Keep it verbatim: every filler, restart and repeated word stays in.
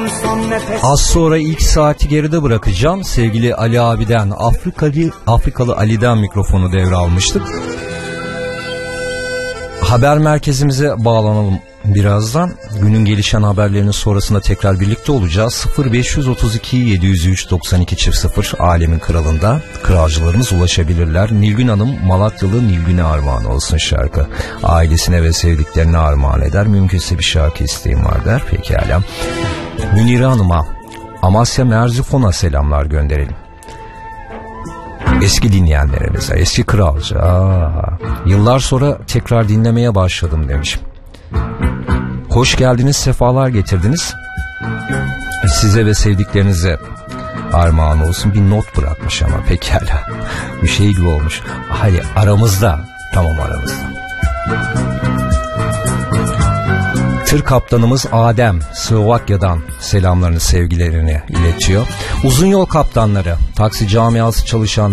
son nefes. Az sonra ilk saati geride bırakacağım. Sevgili Ali abiden, Afrikalı, Afrikalı Ali'den mikrofonu devralmıştık. Haber merkezimize bağlanalım birazdan. Günün gelişen haberlerinin sonrasında tekrar birlikte olacağız. sıfır beş otuz iki yedi yüz üç doksan iki çift sıfır Alemin Kralı'nda kralcılarımız ulaşabilirler. Nilgün Hanım, Malatyalı Nilgün'e armağan olsun şarkı. Ailesine ve sevdiklerine armağan eder. Mümkünse bir şarkı isteğim var der. Pekala. Münire Hanım'a, Amasya Merzifon'a selamlar gönderelim. Eski dinleyenlerimize, eski kralcı. Aa, yıllar sonra tekrar dinlemeye başladım demiş. Hoş geldiniz, sefalar getirdiniz. Size ve sevdiklerinize armağan olsun. Bir not bırakmış ama pekala. Bir şey gibi olmuş. Hayır, aramızda. Tamam, aramızda. Tır kaptanımız Adem Slovakya'dan selamlarını, sevgilerini iletiyor. Uzun yol kaptanları, taksi camiası çalışan